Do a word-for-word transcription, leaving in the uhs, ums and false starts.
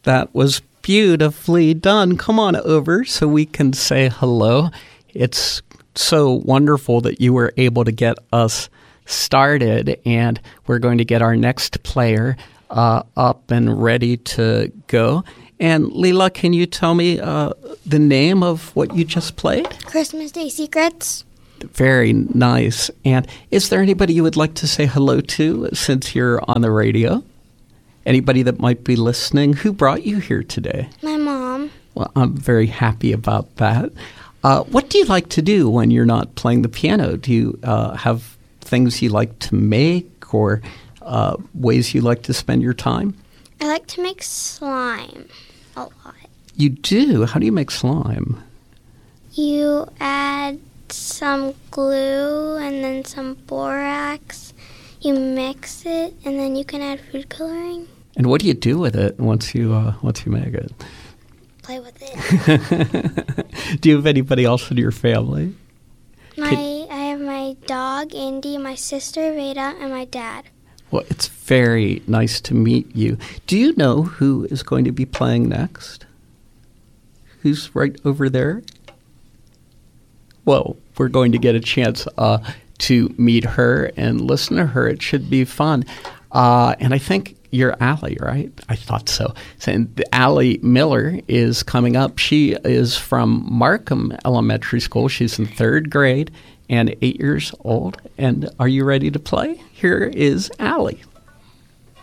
That was beautifully done. Come on over so we can say hello. It's so wonderful that you were able to get us started, and we're going to get our next player uh, up and ready to go. And Leela, can you tell me uh, the name of what you just played? Christmas Day Secrets. Very nice. And is there anybody you would like to say hello to since you're on the radio? Anybody that might be listening? Who brought you here today? My mom. Well, I'm very happy about that. Uh, what do you like to do when you're not playing the piano? Do you uh, have things you like to make or uh, ways you like to spend your time? I like to make slime a lot. You do? How do you make slime? You add some glue and then some borax. You mix it, and then you can add food coloring. And what do you do with it once you uh, once you make it? Play with it. Do you have anybody else in your family? My, Can- I have my dog, Andy, my sister, Veda, and my dad. Well, it's very nice to meet you. Do you know who is going to be playing next? Who's right over there? Well, we're going to get a chance uh, to meet her and listen to her. It should be fun. Uh, and I think you're Allie, right? I thought so. So Allie Miller is coming up. She is from Markham Elementary School. She's in third grade and eight years old. And are you ready to play? Here is Allie.